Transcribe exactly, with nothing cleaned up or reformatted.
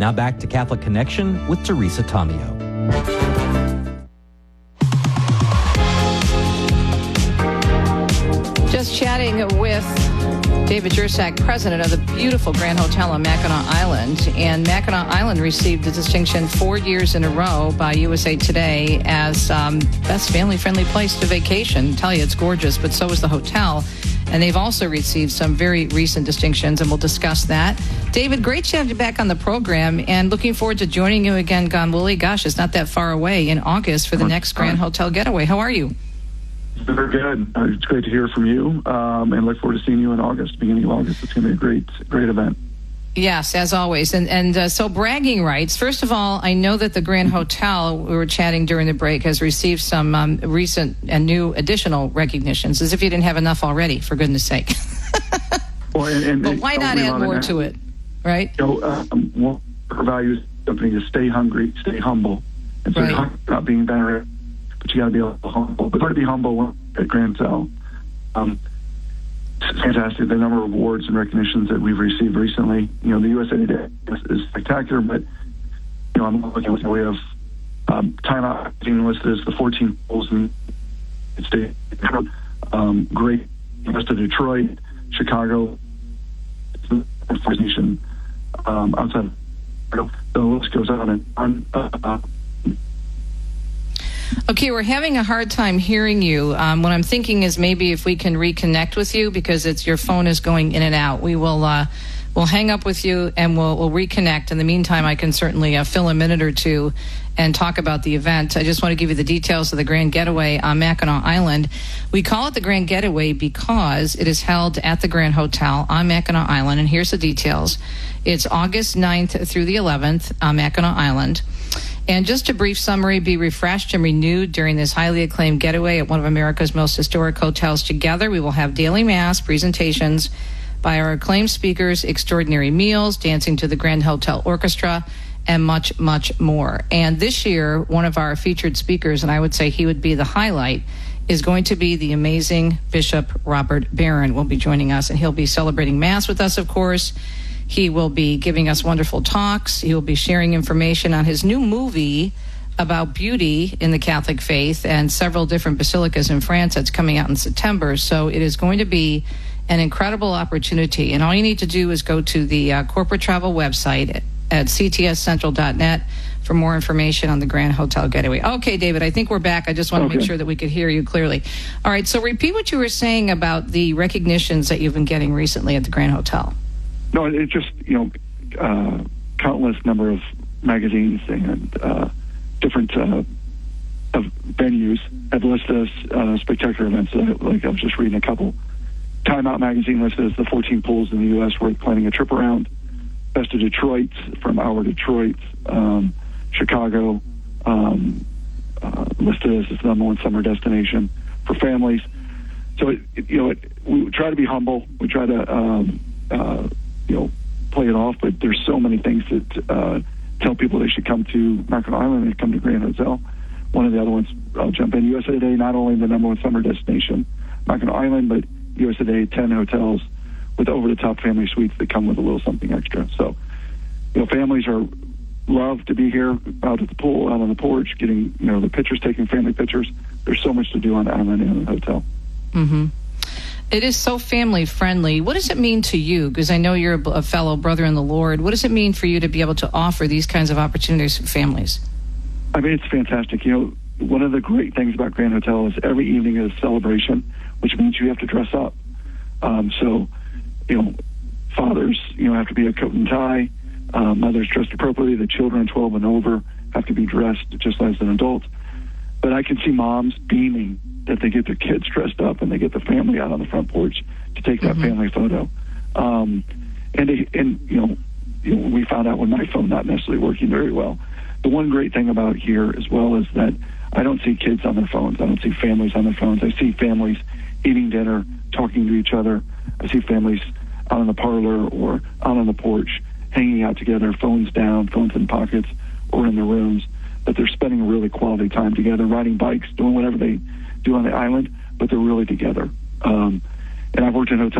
Now back to Catholic Connection with Teresa Tomeo. Just chatting with David Jersak, president of the beautiful Grand Hotel on Mackinac Island. And Mackinac Island received the distinction four years in a row by U S A Today as um, best family-friendly place to vacation. I tell you, it's gorgeous, but so is the hotel. And they've also received some very recent distinctions, and we'll discuss that. David, great to have you back on the program, and looking forward to joining you again, Gonwully. Gosh, it's not that far away in August for the next Grand Hotel Getaway. How are you? Very good. Uh, it's great to hear from you, um, and look forward to seeing you in August, beginning of August. It's going to be a great, great event. Yes, as always. And and uh, so bragging rights. First of all, I know that the Grand Hotel, we were chatting during the break, has received some um, recent and new additional recognitions, as if you didn't have enough already, for goodness sake. well, and, and, but why not add more to it, right? You know, um, one of our values company is stay hungry, stay humble. And so right. not being better, but you got to be able to humble. But hard to be humble at Grand Hotel. Um, It's fantastic, the number of awards and recognitions that we've received recently. You know, the U S A Today is, is spectacular, but, you know, I'm looking at, we have um, Time Out being listed as the fourteen polls in the state. Um, great, rest of Detroit, Chicago, nation um, outside of the list goes on and on. Uh, Okay, we're having a hard time hearing you. Um, what I'm thinking is maybe if we can reconnect with you, because it's your phone is going in and out. We will uh, we'll hang up with you and we'll, we'll reconnect. In the meantime, I can certainly uh, fill a minute or two and talk about the event. I just want to give you the details of the Grand Getaway on Mackinac Island. We call it the Grand Getaway because it is held at the Grand Hotel on Mackinac Island, and here's the details. It's August ninth through the eleventh on Mackinac Island. And just a brief summary, be refreshed and renewed during this highly acclaimed getaway at one of America's most historic hotels together. We will have daily mass, presentations by our acclaimed speakers, extraordinary meals, dancing to the Grand Hotel Orchestra, and much, much more. And this year, one of our featured speakers, and I would say he would be the highlight, is going to be the amazing Bishop Robert Barron will be joining us, and he'll be celebrating Mass with us, of course. He will be giving us wonderful talks. He will be sharing information on his new movie about beauty in the Catholic faith and several different basilicas in France that's coming out in September. So it is going to be an incredible opportunity. And all you need to do is go to the uh, corporate travel website at c t s central dot net for more information on the Grand Hotel Getaway. Okay, David, I think we're back. I just want to okay. make sure that we could hear you clearly. All right, so repeat what you were saying about the recognitions that you've been getting recently at the Grand Hotel. No, it's just, you know, uh, countless number of magazines and uh, different uh, of venues have listed as uh, spectacular events. Like I was just reading a couple. Time Out magazine listed as the fourteen pools in the U S worth planning a trip around. Best of Detroit from Our Detroit. Um, Chicago um, uh, listed as the number one summer destination for families. So, it, it, you know, it, we try to be humble. We try to... Um, uh, you know, play it off, but there's so many things that uh, tell people they should come to Mackinac Island and come to Grand Hotel. One of the other ones, I'll jump in, U S A Today, not only the number one summer destination, Mackinac Island, but U S A Today, ten hotels with over-the-top family suites that come with a little something extra. So, you know, families are love to be here out at the pool, out on the porch, getting, you know, the pictures, taking family pictures. There's so much to do on the island and in the hotel. Mm-hmm. It is so family-friendly. What does it mean to you? Because I know you're a fellow brother in the Lord. What does it mean for you to be able to offer these kinds of opportunities for families? I mean, it's fantastic. You know, one of the great things about Grand Hotel is every evening is a celebration, which means you have to dress up. Um, so, you know, fathers, you know, have to be a coat and tie. Uh, mothers dressed appropriately. The children twelve and over have to be dressed just as an adult. But I can see moms beaming that they get their kids dressed up and they get the family out on the front porch to take that mm-hmm. family photo. Um, and, they, and you know, you know, we found out with my phone not necessarily working very well. The one great thing about here as well is that I don't see kids on their phones. I don't see families on their phones. I see families eating dinner, talking to each other. I see families out in the parlor or out on the porch, hanging out together, phones down, phones in pockets or in their rooms. But they're spending really quality time together, riding bikes, doing whatever they do on the island, but they're really together. Um, and I've worked in hotels